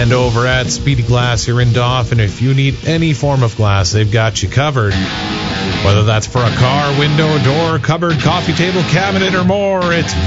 And over at Speedy Glass here in Dauphin, if you need any form of glass, they've got you covered. Whether that's for a car, window, door, cupboard, coffee table, cabinet, or more, it's